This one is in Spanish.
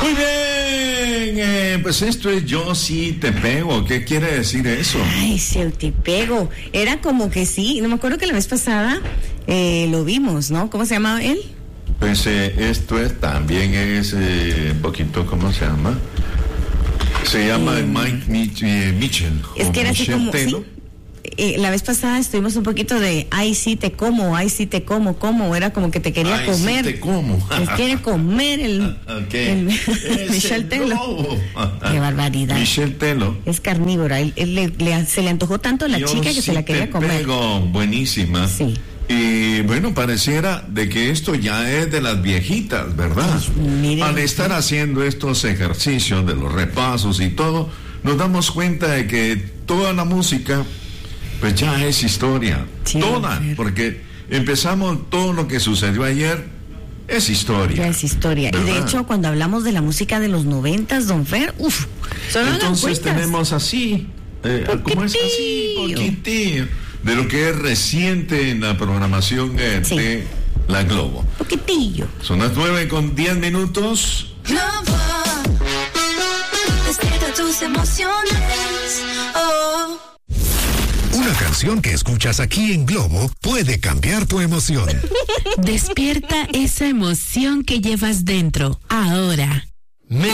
Muy bien, pues esto es Yo Sí Te Pego. ¿Qué quiere decir eso? Ay, sí, te pego. Era como que sí, no me acuerdo que la vez pasada lo vimos, ¿no? ¿Cómo se llamaba él? Pues esto también es un poquito, ¿cómo se llama? Se llama Mike Mitchell. Es que era así como, sí, la vez pasada estuvimos un poquito de ay sí te como, como, era como que te quería ay, comer. Sí te como. Él quiere comer el Michel Tello. Qué barbaridad. Michel Tello. Es carnívora, se le antojó tanto a la chica que se la quería comer. Pego, buenísima. Sí. Y bueno, pareciera de que esto ya es de las viejitas, ¿verdad? Miren, al estar haciendo estos ejercicios de los repasos y todo, nos damos cuenta de que toda la música pues ya es historia, sí, toda, porque empezamos todo lo que sucedió ayer, es historia. Ya es historia, ¿verdad? Y de hecho cuando hablamos de la música de los 90s, don Fer, entonces tenemos así, como es así, poquitillo, de lo que es reciente en la programación de la Globo. Poquitillo. Son las 9:10. Globo, despierta tus emociones, oh. Una canción que escuchas aquí en Globo puede cambiar tu emoción. Despierta esa emoción que llevas dentro. Ahora,